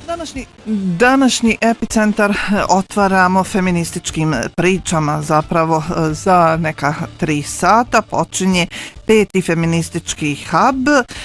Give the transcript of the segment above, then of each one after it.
Današnji epicentar otvaramo feminističkim pričama, zapravo za neka 3 sata počinje 5. feministički hub.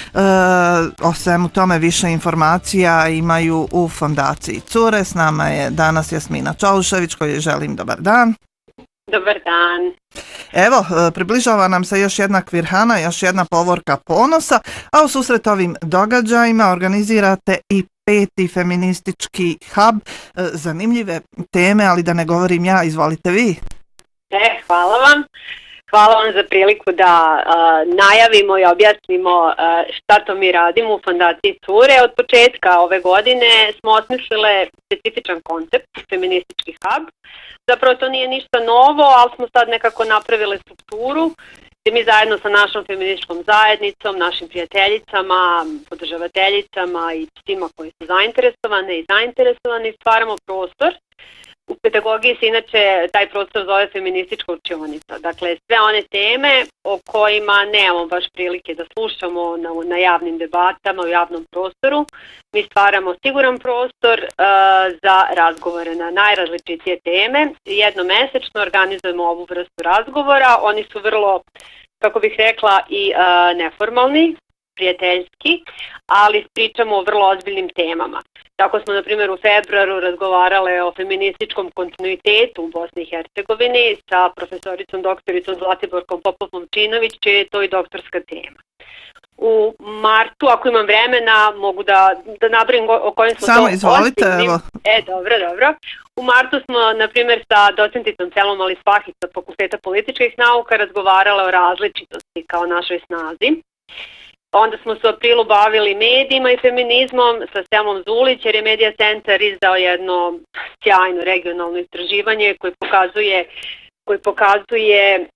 O svemu tome više informacija imaju u Fondaciji Cure. S nama je danas Jasmina Čaušević kojoj želim dobar dan. Dobar dan. Evo, približava nam se još jedna kvirhana, još jedna povorka ponosa, a u susret ovim događajima organizirate i 5. feministički hub. Zanimljive teme, ali da ne govorim ja, izvolite vi. Hvala vam. Hvala vam za priliku da najavimo i objasnimo šta to mi radimo u Fondaciji Cure. Od početka ove godine smo osmislile specifičan koncept, feministički hub. Zapravo to nije ništa novo, ali smo sad nekako napravili strukturu gdje mi zajedno sa našom feminističkom zajednicom, našim prijateljicama, podržavateljicama i svima koji su zainteresovani stvaramo prostor. U pedagogiji se inače taj prostor zove feministička učionica. Dakle, sve one teme o kojima nemamo baš prilike da slušamo na javnim debatama, u javnom prostoru, mi stvaramo siguran prostor za razgovore na najrazličitije teme. Jednomesečno organizujemo ovu vrstu razgovora. Oni su vrlo, kako bih rekla, i neformalni, prijateljski, ali pričamo o vrlo ozbiljnim temama. Tako smo, na primjer, u februaru razgovarale o feminističkom kontinuitetu u Bosni i Hercegovini sa profesoricom doktoricom Zlatiborkom Popov-Momčinović, čija je to i doktorska tema. U martu, ako imam vremena, mogu da nabrojim o kojim smo samo izvolite, evo. Dobro. U martu smo, na primjer, sa docenticom Selom Alispahić sa Fakulteta političkih nauka razgovarale o različitosti kao našoj snazi. Onda smo se u aprilu bavili medijima i feminizmom sa Selmom Zulić, jer je Media Centar izdao jedno sjajno regionalno istraživanje koje pokazuje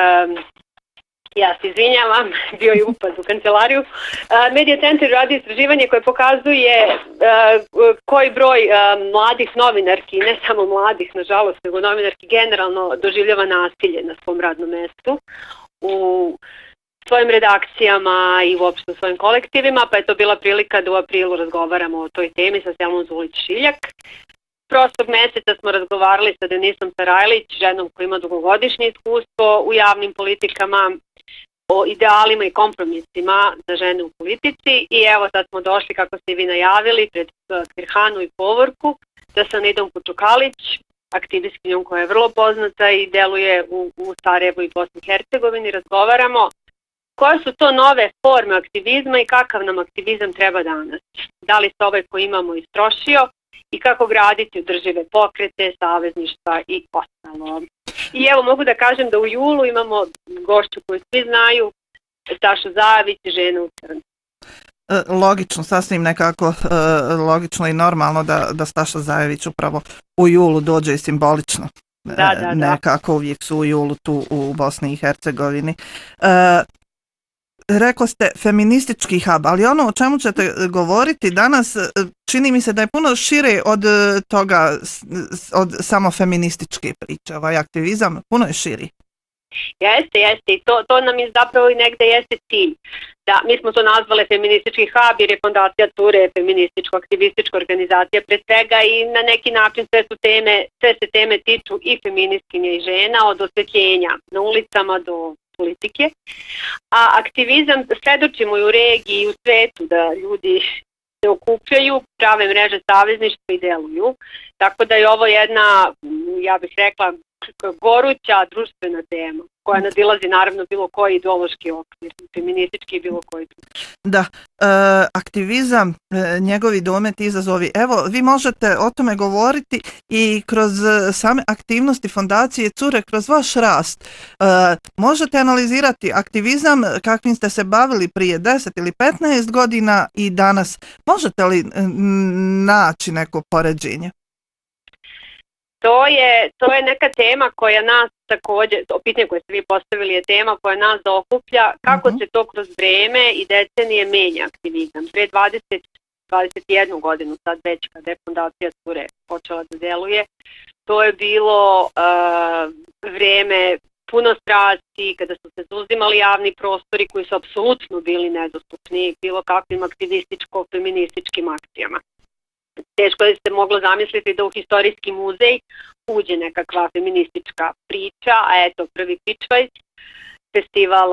ja se izvinjavam, bio je upad u kancelariju. Media Centar radi istraživanje koje pokazuje koji broj mladih novinarki, ne samo mladih nažalost, nego novinarki generalno doživljava nasilje na svom radnom mestu u svojim redakcijama i uopšte u svojim kolektivima, pa je to bila prilika da u aprilu razgovaramo o toj temi sa Selmom Zulić-Šiljak. Prošlog meseca smo razgovarali sa Denisom Sarajlić, ženom koja ima dugogodišnje iskustvo u javnim politikama, o idealima i kompromisima za žene u politici i evo sad smo došli, kako ste vi najavili, pred kvirhanu i povorku, da sa Nidom Kučukalić, aktivistkinjom koja je vrlo poznata i deluje u Sarajevu i Bosni i Hercegovini, razgovaramo koje su to nove forme aktivizma i kakav nam aktivizam treba danas. Da li se ovaj koji imamo istrošio i kako graditi održive pokrete, savezništva i ostalo. I evo mogu da kažem da u julu imamo gošću koju svi znaju, Stašu Zajević, žena u crnom. Logično, sasvim nekako logično i normalno da Staša Zajević upravo u julu dođe i simbolično. Da. Nekako uvijek su u julu tu u Bosni i Hercegovini. Rekli ste feministički hub, ali ono o čemu ćete govoriti danas čini mi se da je puno šire od toga, od samo feminističke priče, ovaj aktivizam puno je širi. Jeste, i to nam je zapravo i negde jeste cilj. Da, mi smo to nazvali feministički hub jer je Fondacija Cure feminističko-aktivistička organizacija pred svega i na neki način sve se teme tiču i feministkinja i žena, od osvetljenja na ulicama do politike, a aktivizam svedočimo i u regiji i u svetu da ljudi se okupljaju, prave mreže savezništva i deluju, tako da je ovo jedna, ja bih rekla, goruća društvena tema koja nadilazi naravno bilo koji ideološki okvir, feministički i bilo koji drugi. Da, aktivizam, njegovi dometi, izazovi. Evo, vi možete o tome govoriti i kroz same aktivnosti Fondacije Cure, kroz vaš rast. Možete analizirati aktivizam kakvim ste se bavili prije 10 ili 15 godina i danas. Možete li naći neko poređenje? To je neka tema koja nas također, pitanje koje ste vi postavili je tema koja nas okuplja, kako se to kroz vreme i decenije menja aktivizam. Pre 21 godinu sad već kada je Fondacija Cure počela da deluje, to je bilo vreme puno strasti, kada su se zauzimali javni prostori koji su apsolutno bili nedostupni bilo kakvim aktivističko-feminističkim akcijama. teško je se moglo zamisliti da u historijski muzej uđe nekakva feministička priča, a eto prvi Pičvajs, festival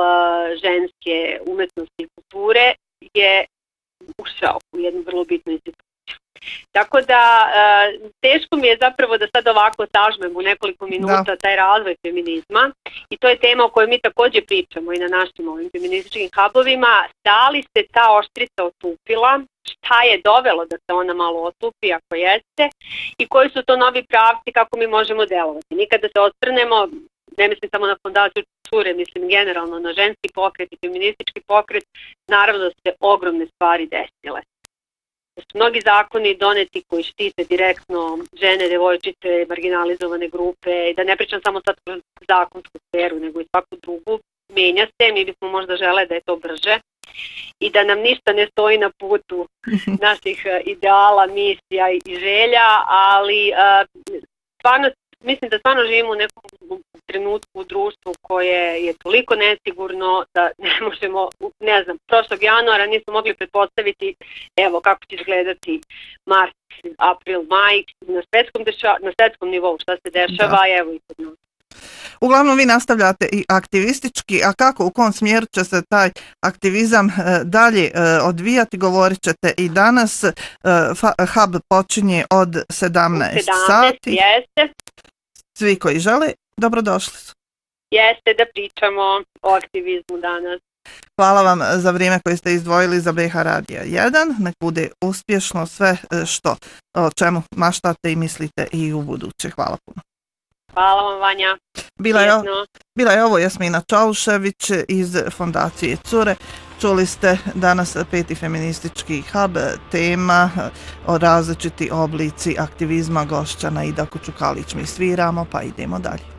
ženske umetnosti i kulture, je ušao u jednu vrlo bitnu instituciju. Tako da teško mi je zapravo da sad ovako sažmem u nekoliko minuta taj razvoj feminizma i to je tema o kojoj mi također pričamo i na našim ovim feminističkim hubovima. Da li se ta oštrica otupila, šta je dovelo da se ona malo otupi ako jeste i koji su to novi pravci kako mi možemo delovati. Nikada se osvrnemo, ne mislim samo na fondaciju Cure, mislim generalno na ženski pokret i feministički pokret, naravno da su se ogromne stvari desile. Da su mnogi zakoni doneti koji štite direktno žene, devojčice, marginalizovane grupe, i da ne pričam samo sad kroz zakonsku sferu, nego i svaku drugu, menja se, mi bismo možda žele da je to brže i da nam ništa ne stoji na putu naših ideala, misija i želja, ali stvarno, mislim da stvarno živimo u nekom trenutku u društvu koje je toliko nesigurno da ne možemo, ne znam, prošlog januara nismo mogli pretpostaviti evo kako će izgledati mart, april, maj na svetskom nivou šta se dešava, evo i kod nas. Uglavnom vi nastavljate i aktivistički, a kako, u kom smjeru će se taj aktivizam dalje odvijati, govorit ćete i danas. Hub počinje od 17 sati. Jeste. Svi koji žele, dobrodošli su. Jeste da pričamo o aktivizmu danas. Hvala vam za vrijeme koje ste izdvojili za BiH Radija 1. Nek bude uspješno sve o čemu maštate i mislite i u buduće. Hvala puno. Hvala vam, Vanja. Bila je ovo Jasmina Čaušević iz fondacije Cure. Čuli ste danas 5. feministički hub, tema o različiti oblici aktivizma, gošća Naida Kučukalić. Mi sviramo pa idemo dalje.